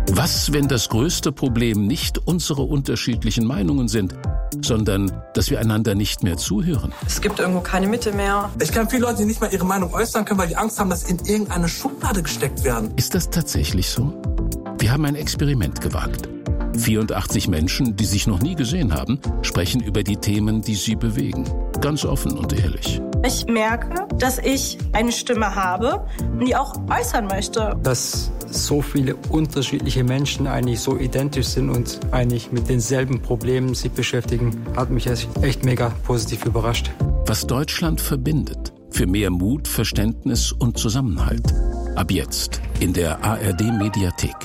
Was, wenn das größte Problem nicht unsere unterschiedlichen Meinungen sind, sondern dass wir einander nicht mehr zuhören? Es gibt irgendwo keine Mitte mehr. Ich kenne viele Leute, die nicht mal ihre Meinung äußern können, weil die Angst haben, dass sie in irgendeine Schublade gesteckt werden. Ist das tatsächlich so? Wir haben ein Experiment gewagt. 84 Menschen, die sich noch nie gesehen haben, sprechen über die Themen, die sie bewegen. Ganz offen und ehrlich. Ich merke, dass ich eine Stimme habe und die auch äußern möchte. Dass so viele unterschiedliche Menschen eigentlich so identisch sind und eigentlich mit denselben Problemen sich beschäftigen, hat mich echt mega positiv überrascht. Was Deutschland verbindet. Für mehr Mut, Verständnis und Zusammenhalt. Ab jetzt in der ARD-Mediathek.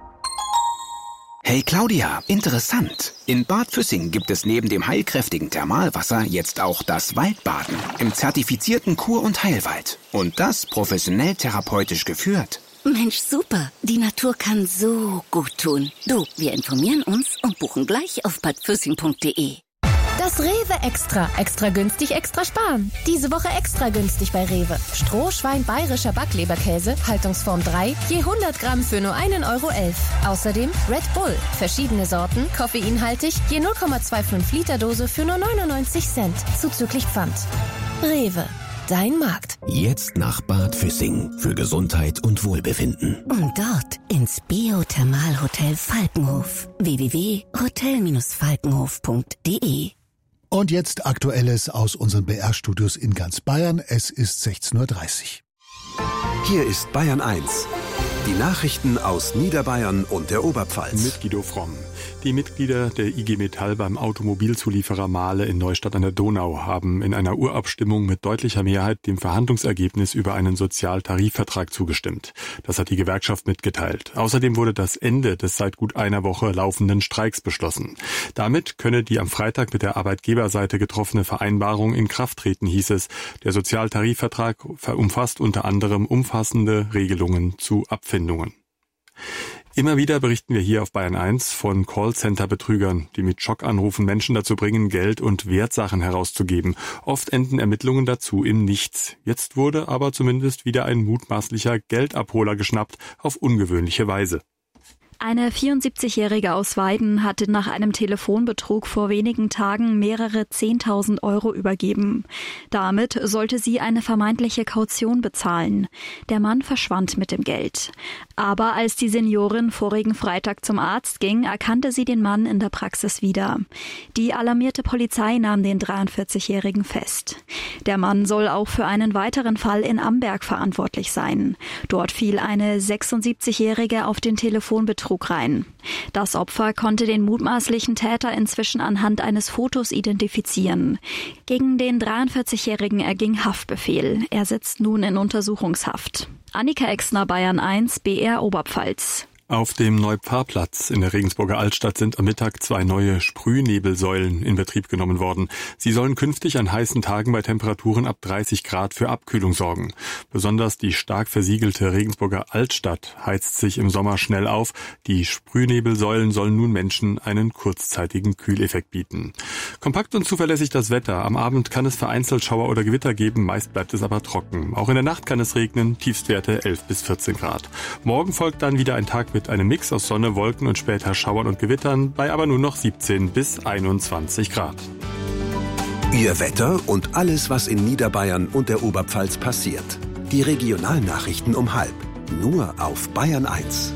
Hey Claudia, interessant. In Bad Füssing gibt es neben dem heilkräftigen Thermalwasser jetzt auch das Waldbaden im zertifizierten Kur- und Heilwald. Und das professionell therapeutisch geführt. Mensch, super. Die Natur kann so gut tun. Du, wir informieren uns und buchen gleich auf badfüssing.de. Das Rewe Extra. Extra günstig, extra sparen. Diese Woche extra günstig bei Rewe. Strohschwein bayerischer Backleberkäse, Haltungsform 3, je 100 Gramm für nur 1,11 €. Außerdem Red Bull. Verschiedene Sorten, koffeinhaltig, je 0,25 Liter Dose für nur 99 Cent. Zuzüglich Pfand. Rewe. Dein Markt. Jetzt nach Bad Füssing für Gesundheit und Wohlbefinden. Und dort ins Biothermalhotel Falkenhof. www.hotel-falkenhof.de. Und jetzt Aktuelles aus unseren BR-Studios in ganz Bayern. Es ist 16:30 Uhr. Hier ist Bayern 1. Die Nachrichten aus Niederbayern und der Oberpfalz. Mit Guido Fromm. Die Mitglieder der IG Metall beim Automobilzulieferer Mahle in Neustadt an der Donau haben in einer Urabstimmung mit deutlicher Mehrheit dem Verhandlungsergebnis über einen Sozialtarifvertrag zugestimmt. Das hat die Gewerkschaft mitgeteilt. Außerdem wurde das Ende des seit gut einer Woche laufenden Streiks beschlossen. Damit könne die am Freitag mit der Arbeitgeberseite getroffene Vereinbarung in Kraft treten, hieß es. Der Sozialtarifvertrag umfasst unter anderem umfassende Regelungen zu Abfindungen. Immer wieder berichten wir hier auf Bayern 1 von Callcenter-Betrügern, die mit Schockanrufen Menschen dazu bringen, Geld und Wertsachen herauszugeben. Oft enden Ermittlungen dazu im Nichts. Jetzt wurde aber zumindest wieder ein mutmaßlicher Geldabholer geschnappt, auf ungewöhnliche Weise. Eine 74-Jährige aus Weiden hatte nach einem Telefonbetrug vor wenigen Tagen mehrere 10.000 € übergeben. Damit sollte sie eine vermeintliche Kaution bezahlen. Der Mann verschwand mit dem Geld. Aber als die Seniorin vorigen Freitag zum Arzt ging, erkannte sie den Mann in der Praxis wieder. Die alarmierte Polizei nahm den 43-Jährigen fest. Der Mann soll auch für einen weiteren Fall in Amberg verantwortlich sein. Dort fiel eine 76-Jährige auf den Telefonbetrug rein. Das Opfer konnte den mutmaßlichen Täter inzwischen anhand eines Fotos identifizieren. Gegen den 43-Jährigen erging Haftbefehl. Er sitzt nun in Untersuchungshaft. Annika Exner, Bayern 1, BR Oberpfalz. Auf dem Neupfarrplatz in der Regensburger Altstadt sind am Mittag 2 neue Sprühnebelsäulen in Betrieb genommen worden. Sie sollen künftig an heißen Tagen bei Temperaturen ab 30 Grad für Abkühlung sorgen. Besonders die stark versiegelte Regensburger Altstadt heizt sich im Sommer schnell auf. Die Sprühnebelsäulen sollen nun Menschen einen kurzzeitigen Kühleffekt bieten. Kompakt und zuverlässig das Wetter. Am Abend kann es vereinzelt Schauer oder Gewitter geben, meist bleibt es aber trocken. Auch in der Nacht kann es regnen, Tiefstwerte 11 bis 14 Grad. Morgen folgt dann wieder ein Tag mit einem Mix aus Sonne, Wolken und später Schauern und Gewittern, bei aber nur noch 17 bis 21 Grad. Ihr Wetter und alles, was in Niederbayern und der Oberpfalz passiert. Die Regionalnachrichten um 12:30. Nur auf Bayern 1.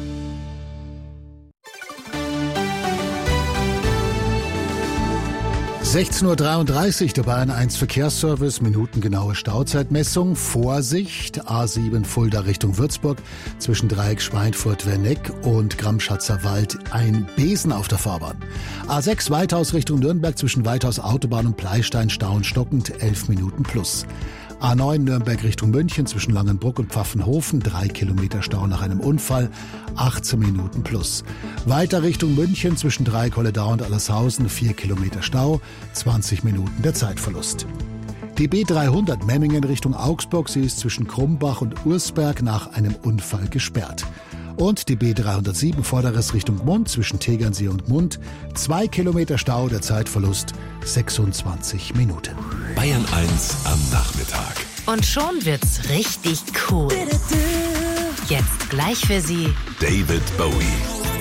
(16:33 Uhr), der Bayern 1 Verkehrsservice, minutengenaue Stauzeitmessung. Vorsicht, A7 Fulda Richtung Würzburg, zwischen Dreieck Schweinfurt-Werneck und Gramschatzer Wald ein Besen auf der Fahrbahn. A6 Weithaus Richtung Nürnberg, zwischen Weithaus Autobahn und Pleistein Stauen stockend, 11 Minuten plus. A9 Nürnberg Richtung München, zwischen Langenbruck und Pfaffenhofen, 3 Kilometer Stau nach einem Unfall, 18 Minuten plus. Weiter Richtung München, zwischen Dreieck-Holledau und Allershausen, 4 Kilometer Stau, 20 Minuten der Zeitverlust. Die B300 Memmingen Richtung Augsburg, sie ist zwischen Krumbach und Ursberg nach einem Unfall gesperrt. Und die B307 Vorderes Richtung Gmund, zwischen Tegernsee und Gmund, 2 Kilometer Stau, der Zeitverlust 26 Minuten. Bayern 1 am Nachmittag. Und schon wird's richtig cool. Jetzt gleich für Sie David Bowie.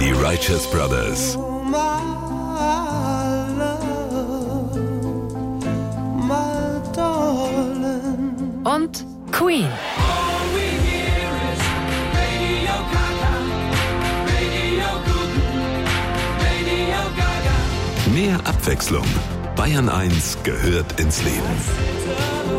Die Righteous Brothers. Und Queen. Mehr Abwechslung. Bayern 1 gehört ins Leben.